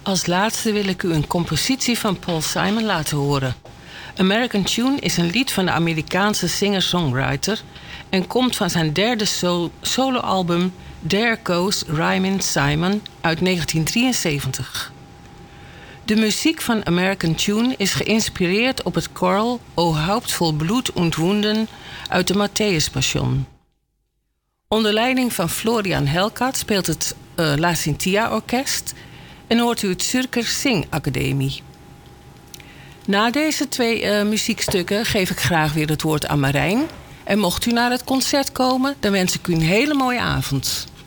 Als laatste wil ik u een compositie van Paul Simon laten horen. American Tune is een lied van de Amerikaanse singer-songwriter en komt van zijn derde soloalbum There Goes Rhymin' Simon uit 1973. De muziek van American Tune is geïnspireerd op het choral O Haupt vol Blut und Wunden uit de Matthäus-passion. Onder leiding van Florian Helkat speelt het La Cynthia Orkest en hoort u het Zürcher Singakademie. Na deze twee muziekstukken geef ik graag weer het woord aan Marijn. En mocht u naar het concert komen, dan wens ik u een hele mooie avond.